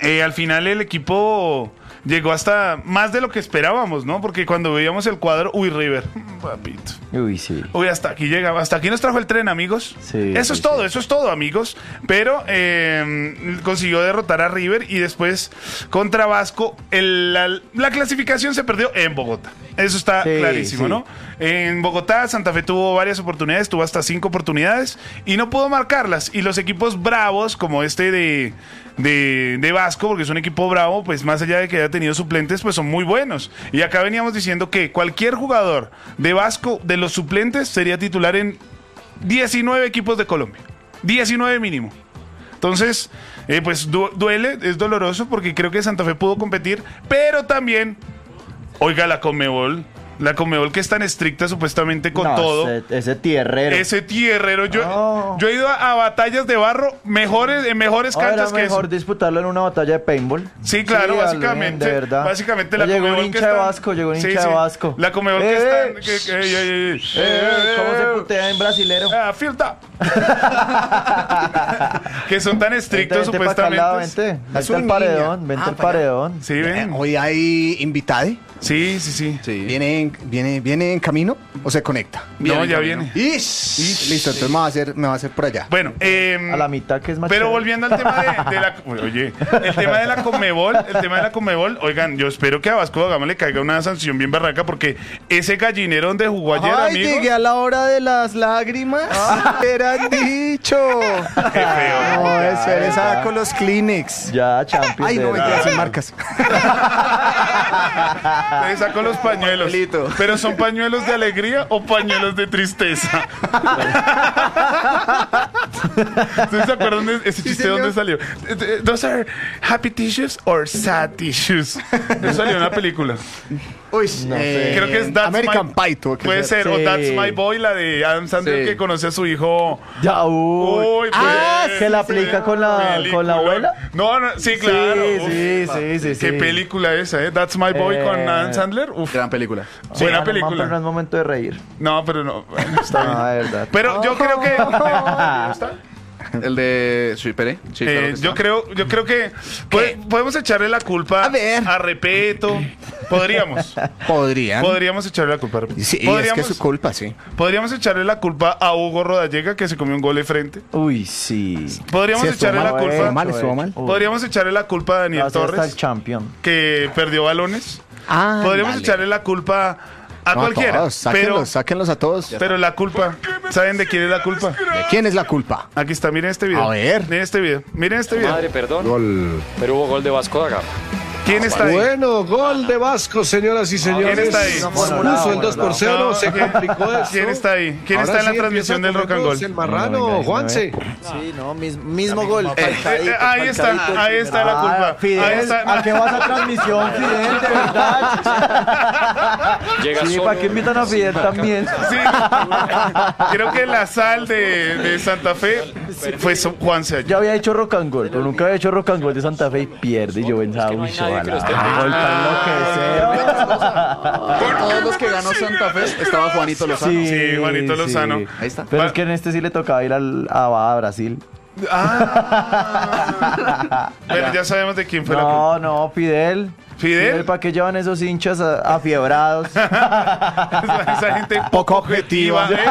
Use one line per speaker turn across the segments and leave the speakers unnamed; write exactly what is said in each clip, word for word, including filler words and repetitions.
Eh, al final el equipo llegó hasta más de lo que esperábamos, ¿no? Porque cuando veíamos el cuadro, uy, River, papito.
Uy, sí.
Uy, hasta aquí llegaba, hasta aquí nos trajo el tren, amigos.
Sí,
eso
sí,
es todo,
sí.
eso es todo, amigos. Pero eh, consiguió derrotar a River y después contra Vasco, el, la, la clasificación se perdió en Bogotá. Eso está
Sí,
clarísimo,
sí.
¿no? En Bogotá, Santa Fe tuvo varias oportunidades, tuvo hasta cinco oportunidades y no pudo marcarlas. Y los equipos bravos, como este de... De, de Vasco, porque es un equipo bravo, pues más allá de que haya tenido suplentes, pues son muy buenos. Y acá veníamos diciendo que cualquier jugador de Vasco, de los suplentes, sería titular en diecinueve equipos de Colombia. diecinueve mínimo. Entonces, eh, pues du- duele, es doloroso, porque creo que Santa Fe pudo competir, pero también, oiga, la Conmebol, la Conmebol que es tan estricta supuestamente con
No,
todo.
Ese, ese tierrero.
Ese tierrero, yo,
No.
yo he ido a, a batallas de barro mejores, en mejores
Ahora
canchas
era
que
mejor
eso.
disputarlo en una batalla de paintball.
Sí, claro,
Sí,
básicamente.
de verdad.
Básicamente la
Llegó un
Conmebol que
hincha de
está-
Vasco, llegó un
Sí,
hincha
sí.
de Vasco.
La Conmebol que
Eh,
está. que- que- ey, ey, ey.
Eh, ¿Cómo se
Eh,
putea en brasilero?
Ah, filta. Que son tan estrictos
Vente, vente pa' acá al lado,
supuestamente.
Vente,
Es
vente
un
al
niño.
paredón, vente
Ah,
al
para allá.
paredón.
Sí,
Eh,
ven.
Hoy hay invitade.
Sí, sí, sí.
Sí.
¿Viene, en- viene, ¿Viene en camino o se conecta?
No,
Viene,
ya
camino.
viene.
Ish. Listo, entonces me va a hacer, me va a hacer por allá.
Bueno, eh,
A la mitad que es más
pero
chévere.
volviendo al tema de, de la oye, el tema de la Conmebol, el tema de la Conmebol, oigan, yo espero que a Vasco da Gama le caiga una sanción bien barraca porque ese gallinero donde jugó ayer,
Ay,
amigo,
llegué a la hora de las lágrimas. Eran dicho.
qué feo.
No, eso
Ya,
eres
ya.
con los Kleenex.
Ya, Champions.
Ay,
de
no,
verdad.
mentira, sin marcas.
Le sacó los pañuelos.
Papelito.
Pero son pañuelos de alegría o pañuelos de tristeza. ¿Ustedes se acuerdan de ese chiste?
señor.
¿Dónde salió? ¿Those are happy tissues or sad tissues? Eso salió en una película.
Uy,
No
eh,
Creo que es That's
American
My-
Pie. tuvo que
Puede ser, o
Sí.
That's My Boy, la de Adam Sandler
Sí.
que conoce a su hijo.
Ya, uy.
Uy,
ah,
pues,
que la
sí,
aplica con la,
película.
con la abuela.
No, no, sí, claro. Uf,
Sí, sí, sí, sí.
Qué
sí.
película esa, ¿eh? That's My Boy
Eh,
con Adam Sandler. Uf,
Gran película.
Sí,
buena
ah, no, man,
película.
pero no es momento de reír.
No, pero no. Bueno, está bien.
No, de verdad.
Pero yo creo que. ¿Está?
El de. Sí, Pere. Sí, claro
Eh,
que está.
yo creo, yo creo que po- podemos echarle la culpa
A ver.
a Repeto. Podríamos.
Podrían.
Podríamos echarle la culpa a Repeto.
Sí, y es
podríamos,
que es su culpa, sí.
podríamos echarle la culpa a Hugo Rodallega que se comió un gol de frente.
Uy, sí.
Podríamos
Sí, estuvo
echarle
mal,
la
estuvo
culpa.
mal, estuvo mal.
Uy.
Podríamos echarle la culpa a Daniel
Así hasta
Torres
el champion.
que perdió balones.
Ah,
Podríamos
dale.
echarle la culpa a
No,
cualquiera.
todos, sáquenlos,
pero,
sáquenlos a todos.
pero la culpa, ¿saben de quién es la culpa?
¿De quién es la culpa?
Aquí está, miren este video.
A ver.
Miren este video. Miren este video.
Madre, perdón,
Gol.
pero hubo gol de Vasco da Gama.
¿Quién está ahí?
Bueno, gol de Vasco, señoras y señores.
¿Quién está ahí?
Nos
Bueno,
puso el
bueno,
dos por cero,
no.
se complicó eso.
¿Quién está ahí? ¿Quién
Ahora
está en la
sí
transmisión del
empieza
Rock and
con
Roll?
el marrano,
No, no, no,
Juanse.
Sí, no, mis- mismo gol.
Eh, eh, ahí está, ahí está la culpa.
Ah, Fidel,
Ahí está.
¿a qué vas a transmisión, Fidel? De verdad.
Llega
Sí,
solo.
¿para qué invitan a Fidel también?
Sí. Creo que la sal de, de Santa Fe fue so- Juanse allá.
Yo había hecho rock and roll, pero nunca había hecho rock and roll de Santa Fe y pierde. Y yo pensaba,
que no
uy,
hay nadie que lo esté
chaval,
De todos los que ganó Santa Fe estaba Juanito Lozano.
Sí, Juanito Lozano.
Ahí está.
Pero es que en este sí le tocaba ir al, a, a Brasil.
Ah. Bueno, ya sabemos de quién fue la culpa.
No, no, Fidel.
¿Fidel?
¿Para qué llevan esos hinchas a- afiebrados?
Esa gente poco objetiva. ¿eh?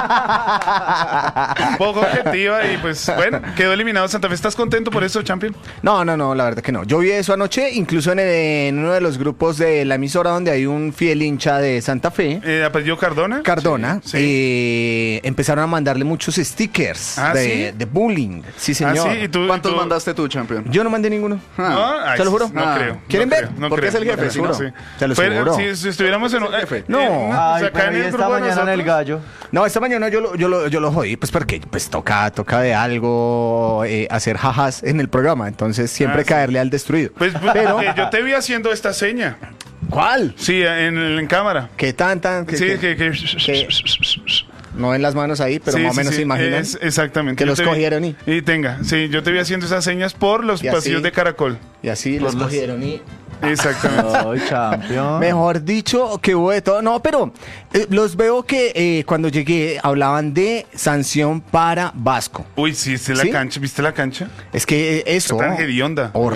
Poco objetiva y pues bueno, quedó eliminado Santa Fe. ¿Estás contento por eso, Champion?
No, no, no, la verdad que no. Yo vi eso anoche, incluso en, en uno de los grupos de la emisora donde hay un fiel hincha de Santa Fe,
Eh, ¿Apellido Cardona?
Cardona.
Sí.
eh, empezaron a mandarle muchos stickers
¿Ah,
de,
sí?
de bullying. Sí,
Ah,
señor.
sí, ¿y tú?
¿Cuántos
y tú-
mandaste tú, campeón?
Yo no mandé ninguno.
No, ay,
¿Te lo juro?
No
Ah.
creo.
¿Quieren
no
ver?
creo, no
Porque
creo,
es el jefe,
no creo,
seguro.
sí.
Te lo
Pero
seguro.
Si, si estuviéramos en un... eh,
jefe.
No.
eh, o
Ay,
sea, acá
pero
en
y
el
esta
grupo de
mañana en el
nosotros-
gallo.
No, esta mañana yo lo, yo lo, yo lo jodí, pues porque pues toca, toca de algo eh, hacer jajas en el programa, entonces siempre
Ah, sí.
caerle al destruido.
Pues, pues,
Pero,
eh, yo te vi haciendo esta seña.
¿cuál?
Sí, en, en cámara.
¿Qué tan, tan? que-
Sí,
que-
que... que-
que- no ven las manos ahí, pero
Sí,
más o
sí,
menos
sí,
se imaginan.
es- exactamente.
que
Yo
los
te vi-
cogieron y-
Y tenga, sí, yo te vi haciendo esas señas por los
Y así.
pasillos de Caracol.
Y así los cogieron y...
Exactamente.
Ay, champion.
Mejor dicho, que hubo de todo. No, pero eh, los veo que eh, cuando llegué hablaban de sanción para Vasco.
Uy, sí, ¿viste la
¿Sí?
cancha? ¿Viste la cancha?
Es que eh, eso...
Tan hedionda.
Horrible.